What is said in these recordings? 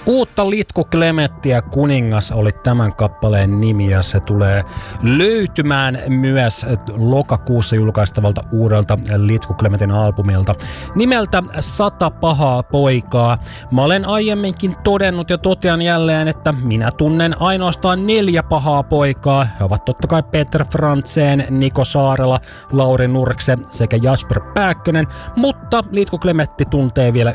Uutta Litku Klemettiä Kuningas oli tämän kappaleen nimi ja se tulee löytymään myös lokakuussa julkaistavalta uudelta Litku Klemetin albumilta nimeltä 100 pahaa poikaa. Mä olen aiemminkin todennut ja totean jälleen, että minä tunnen ainoastaan 4 pahaa poikaa. He ovat totta kai Peter Frantzén, Niko Saarela, Lauri Nurkse sekä Jasper Pääkkönen, mutta Litku Klemetti tuntee vielä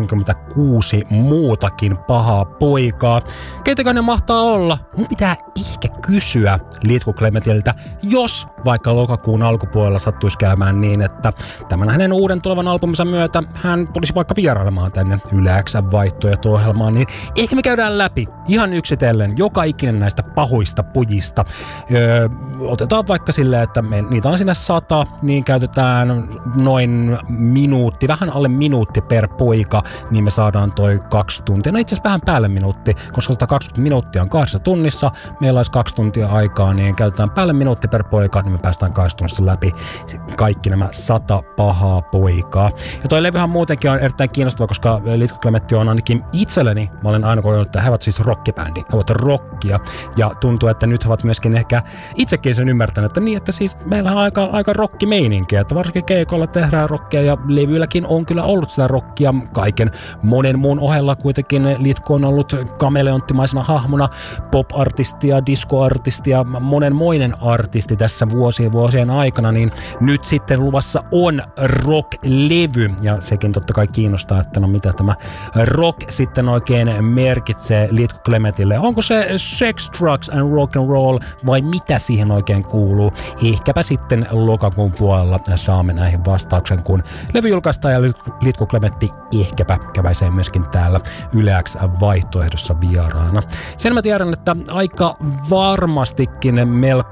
96 muutakin pahaa poikaa. Keitäkö ne mahtaa olla? Mun pitää ehkä kysyä Litku Klemetiltä, jos vaikka lokakuun alkupuolella sattuisi käymään niin, että tämän hänen uuden tulevan albuminsa myötä hän tulisi vaikka vierailemaan tänne Yle X:n vaihtoehto-ohjelmaan, niin ehkä me käydään läpi ihan yksitellen joka ikinen näistä pahoista pojista. Otetaan vaikka silleen, että niitä on sinne 100, niin käytetään noin minuutti, vähän alle minuutti per poika, niin me saadaan toi 2 tuntia. No itse asiassa vähän päälle minuutti, koska 120 minuuttia on 2 tunnissa, meillä olisi 2 tuntia aikaa, niin käytetään päälle minuutti per poika, niin me päästään 2 tunnissa läpi kaikki nämä 100 pahaa poikaa. Ja toi levyhän muutenkin on erittäin kiinnostava, koska Litku Klemetti on ainakin itselleni, mä olen aina kohdannut, että he ovat siis rockibändi, he ovat rockia, ja tuntuu, että nyt he ovat myöskin ehkä itsekin sen ymmärtäneet, että niin, että siis meillä on aika rockimeininkiä, että varsinkin keikoilla tehdään rockia, ja levyilläkin on kyllä ollut sitä rockia kaiken monen muun ohella kuitenkin Litku on ollut kameleonttimaisena hahmona pop-artistia, disco-artistia, monenmoinen artisti tässä vuosien aikana, niin nyt sitten luvassa on rock-levy, ja sekin totta kai kiinnostaa, että no mitä tämä rock sitten oikein merkitsee Litku Klemetille. Onko se sex, drugs and rock and roll vai mitä siihen oikein kuuluu? Ehkäpä sitten lokakuun puolella saamme näihin vastauksen, kun levy julkaistaan ja Litku Klemetti ehkäpä käväisee myöskin täällä Yle X:n vaihtoehdossa vieraana. Sen mä tiedän, että aika varmastikin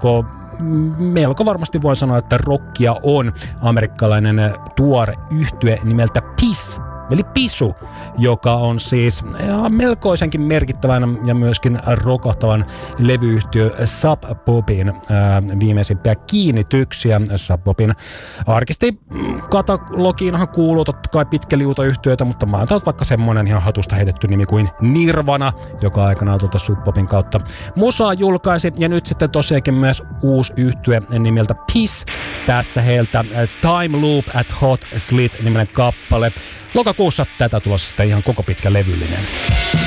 melko varmasti voi sanoa, että rockia on amerikkalainen tuore yhtye nimeltä Piss, eli Pissu, joka on siis melkoisenkin merkittävän ja myöskin rokahtavan levyyhtiö Sub Popin viimeisimpiä kiinnityksiä. Sub Popin artistikatalogiinhan kuuluu totta kai pitkä liuta yhtiöitä, mutta mä oon vaikka semmonen ihan hatusta heitetty nimi kuin Nirvana, joka aikanaan tuolta Sub Popin kautta musaa julkaisi, ja nyt sitten tosiaankin myös uusi yhtye nimeltä Piss. Tässä heiltä Time Loop at Hot Slit -niminen kappale. Lokakuussa tätä tulossa sitten ihan koko pitkä levyllinen.